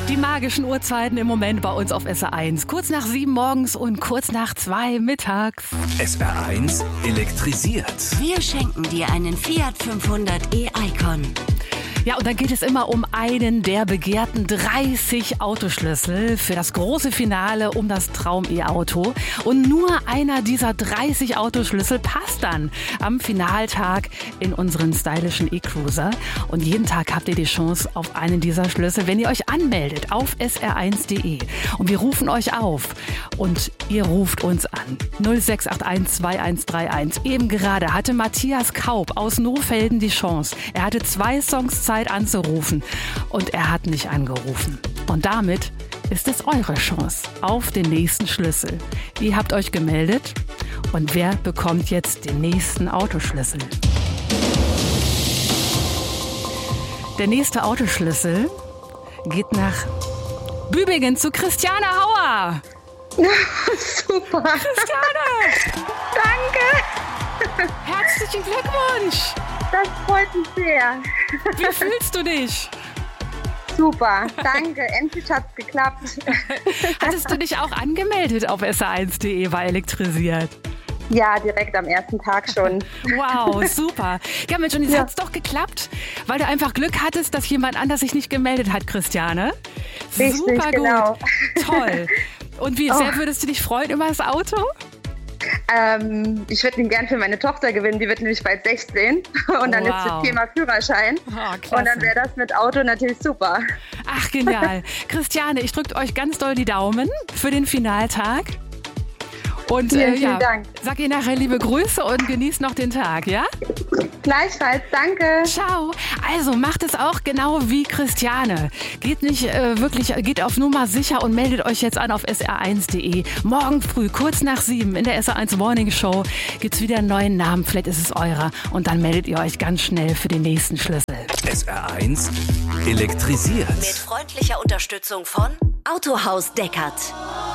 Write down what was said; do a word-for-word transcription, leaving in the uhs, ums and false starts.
Die magischen Uhrzeiten im Moment bei uns auf S R eins. Kurz nach sieben morgens und kurz nach zwei mittags. S R eins elektrisiert. Wir schenken dir einen Fiat fünfhundert e-Icon. Ja, und dann geht es immer um einen der begehrten dreißig Autoschlüssel für das große Finale um das Traum-E-Auto. Und nur einer dieser dreißig Autoschlüssel passt dann am Finaltag in unseren stylischen E-Cruiser. Und jeden Tag habt ihr die Chance auf einen dieser Schlüssel, wenn ihr euch anmeldet auf s r eins punkt de. Und wir rufen euch auf und ihr ruft uns an. null sechs acht eins zwei eins drei eins. Eben gerade hatte Matthias Kaub aus Nohfelden die Chance. Er hatte zwei Songs Zeit anzurufen und er hat nicht angerufen. Und damit ist es eure Chance auf den nächsten Schlüssel. Ihr habt euch gemeldet und wer bekommt jetzt den nächsten Autoschlüssel? Der nächste Autoschlüssel geht nach Bübingen zu Christiane Hauer. Super. Christiane! Danke. Herzlichen Glückwunsch! Das freut mich sehr. Wie fühlst du dich? Super, danke. Endlich hat's geklappt. Hattest du dich auch angemeldet auf s r eins punkt de, war elektrisiert? Ja, direkt am ersten Tag schon. Wow, super. Ja, Mensch, und jetzt Ja. hat's doch geklappt, weil du einfach Glück hattest, dass jemand anders sich nicht gemeldet hat, Christiane. Richtig, Super genau. gut. Toll. Und wie Oh. sehr würdest du dich freuen über das Auto? Ähm, ich würde ihn gern für meine Tochter gewinnen, die wird nämlich bald sechzehn. Und dann Wow. ist das Thema Führerschein. Oh, klasse. Und dann wäre das mit Auto natürlich super. Ach, genial. Christiane, ich drücke euch ganz doll die Daumen für den Finaltag. Und Vielen, äh, ja, vielen Dank. sag ihr nachher liebe Grüße und genießt noch den Tag, ja? Gleichfalls, danke. Ciao. Also macht es auch genau wie Christiane. Geht nicht äh, wirklich, geht auf Nummer sicher und meldet euch jetzt an auf s r eins punkt de. Morgen früh, kurz nach sieben, in der S R eins Morning Show gibt's wieder einen neuen Namen. Vielleicht ist es eurer. Und dann meldet ihr euch ganz schnell für den nächsten Schlüssel. S R eins elektrisiert. Mit freundlicher Unterstützung von Autohaus Deckert.